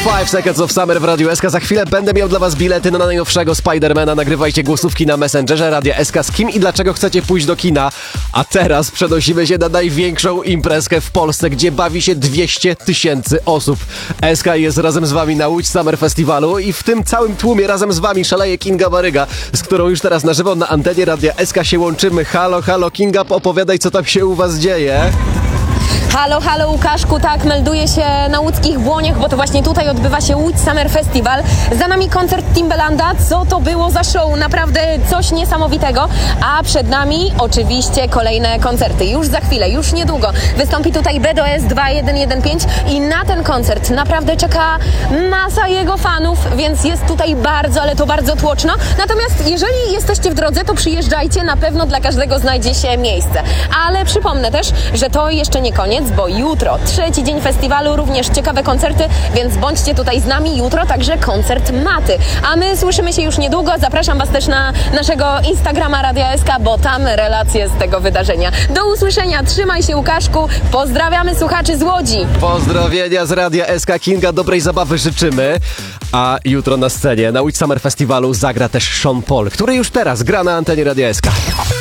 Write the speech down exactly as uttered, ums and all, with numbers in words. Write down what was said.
Five Seconds of Summer w Radiu S K. Za chwilę będę miał dla was bilety na najnowszego Spidermana. Nagrywajcie głosówki na Messengerze Radia S K, z kim i dlaczego chcecie pójść do kina. A teraz przenosimy się na największą imprezkę w Polsce, gdzie bawi się dwieście tysięcy osób. S K jest razem z wami na Łódź Summer Festiwalu i w tym całym tłumie razem z wami szaleje Kinga Baryga, z którą już teraz na żywo na antenie Radia S K się łączymy. Halo, halo Kinga, opowiadaj, co tam się u was dzieje. Halo, halo Łukaszku, tak, melduję się na łódzkich Błoniach, bo to właśnie tutaj odbywa się Łódź Summer Festival. Za nami koncert Timbalanda. Co to było za show? Naprawdę coś niesamowitego. A przed nami oczywiście kolejne koncerty. Już za chwilę, już niedługo wystąpi tutaj B D O S dwa jeden jeden pięć i na ten koncert naprawdę czeka masa jego fanów, więc jest tutaj bardzo, ale to bardzo tłoczno. Natomiast jeżeli jesteście w drodze, to przyjeżdżajcie, na pewno dla każdego znajdzie się miejsce. Ale przypomnę też, że to jeszcze nie koniec, bo jutro, trzeci dzień festiwalu, również ciekawe koncerty, więc bądźcie tutaj z nami. Jutro także koncert Maty. A my słyszymy się już niedługo. Zapraszam was też na naszego Instagrama Radia S K, bo tam relacje z tego wydarzenia. Do usłyszenia. Trzymaj się, Łukaszku. Pozdrawiamy słuchaczy z Łodzi. Pozdrowienia z Radia S K. Kinga, dobrej zabawy życzymy. A jutro na scenie na Łódź Summer Festiwalu zagra też Sean Paul, który już teraz gra na antenie Radia S K.